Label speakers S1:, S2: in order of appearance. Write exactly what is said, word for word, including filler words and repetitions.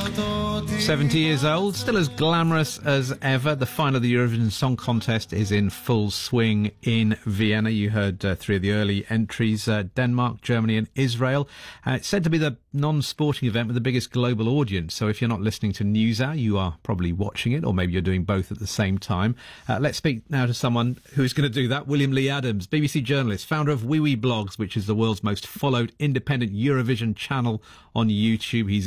S1: seventy years old, still as glamorous as ever. The final of the Eurovision Song Contest is in full swing in Vienna. You heard uh, three of the early entries, uh, Denmark, Germany and Israel. Uh, it's said to be the non-sporting event with the biggest global audience. So if you're not listening to NewsHour, you are probably watching it, or maybe you're doing both at the same time. Uh, let's speak now to someone who's going to do that. William Lee Adams, B B C journalist, founder of Wee Wee Blogs, which is the world's most followed independent Eurovision channel on YouTube. He's